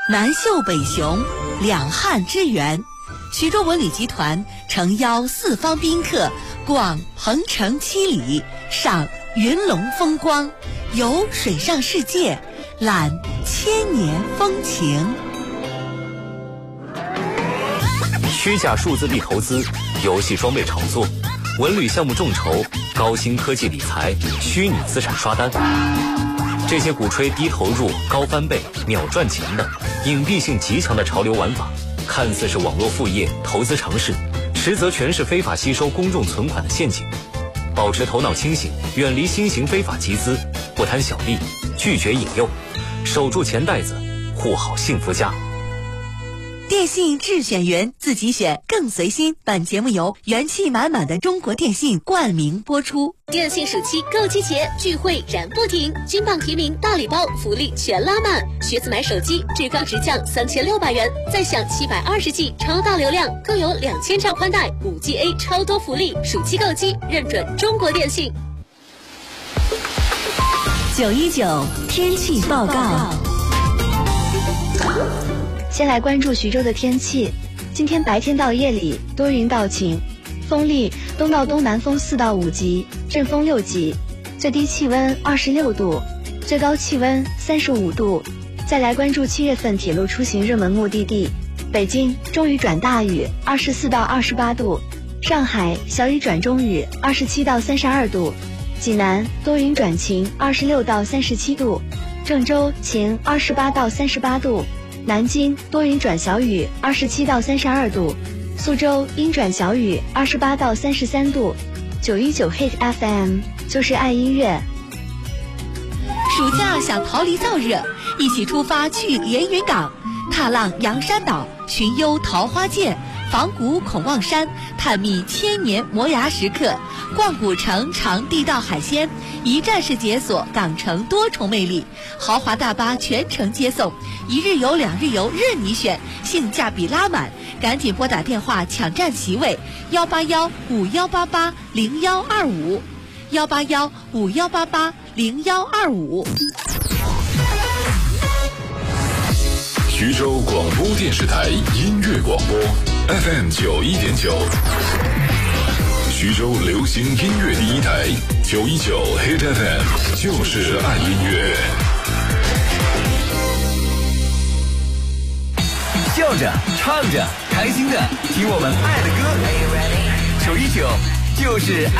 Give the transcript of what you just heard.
南秀北雄，两汉之源。徐州文旅集团诚邀四方宾客逛鹏城七里，赏云龙风光，游水上世界，览千年风情。 虚假数字币投资、游戏装备炒作、文旅项目众筹、高新科技理财、虚拟资产刷单，这些鼓吹低投入、高翻倍、秒赚钱的隐蔽性极强的潮流玩法，看似是网络副业、投资尝试，实则全是非法吸收公众存款的陷阱。保持头脑清醒，远离新型非法集资，不贪小利，拒绝引诱，守住钱袋子，护好幸福家。 电信智选员，自己选更随心。本节目由元气满满的中国电信冠名播出。 电信暑期购机节聚会燃不停，金榜题名大礼包福利全拉满。学子买手机至高直降3600元，再享720G 超大流量，更有2000兆宽带5G A 超多福利。暑期购机认准中国电信。 919天气报告。 先来关注徐州的天气。今天白天到夜里多云到晴，风力东到东南风4到5级，阵风6级，最低气温26度，最高气温35度。再来关注7月份铁路出行热门目的地：北京中雨转大雨24到28度，上海小雨转中雨27到32度，济南多云转晴26到37度，郑州晴28到38度，南京多云转小雨27到32度，苏州阴转小雨28到33度。919 Hit FM 就是爱音乐。 暑假想逃离燥热，一起出发去连云港，踏浪洋山岛，寻幽桃花涧，访古孔望山，探秘千年磨牙时刻，逛古城尝地道海鲜，一站式解锁港城多重魅力，豪华大巴全程接送，一日游2日游任你选，性价比拉满，赶紧拨打电话抢占席位18151880125，18151880125。 徐州广播电视台音乐广播 FM91.9，徐州流行音乐第一台919 Hit FM 就是爱音乐。 笑着唱着开心的听我们爱的歌，919就是爱。